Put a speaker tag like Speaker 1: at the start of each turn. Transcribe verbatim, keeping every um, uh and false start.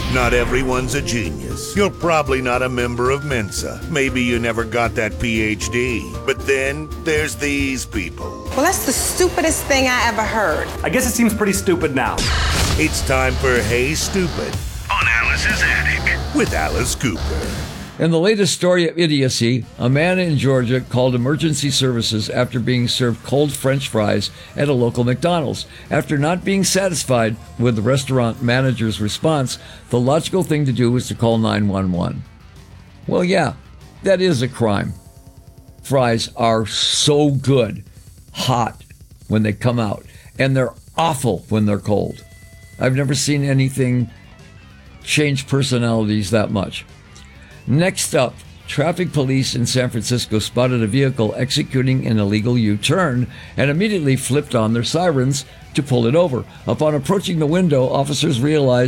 Speaker 1: Not everyone's a genius. You're probably not a member of Mensa. Maybe you never got that P H D. But then there's these people.
Speaker 2: Well, that's the stupidest thing I ever heard.
Speaker 3: I guess it seems pretty stupid now.
Speaker 1: It's time for Hey Stupid on Alice's Attic with Alice Cooper.
Speaker 4: In the latest story of idiocy, a man in Georgia called emergency services after being served cold French fries at a local McDonald's. After not being satisfied with the restaurant manager's response, the logical thing to do was to call nine one one. Well, yeah, that is a crime. Fries are so good, hot when they come out, and they're awful when they're cold. I've never seen anything change personalities that much. Next up, traffic police in San Francisco spotted a vehicle executing an illegal U-turn and immediately flipped on their sirens to pull it over. Upon approaching the window, officers realized